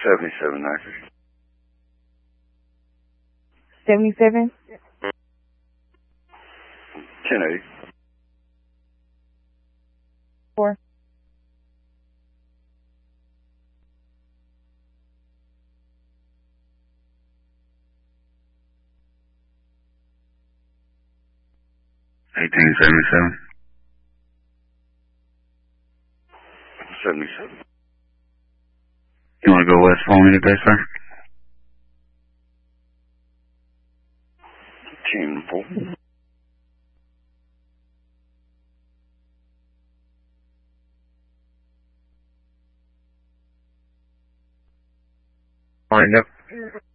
77 acres. 77? 1080. 4. $18.77. 77. You want to go west for me today, sir? 10-4. Line up.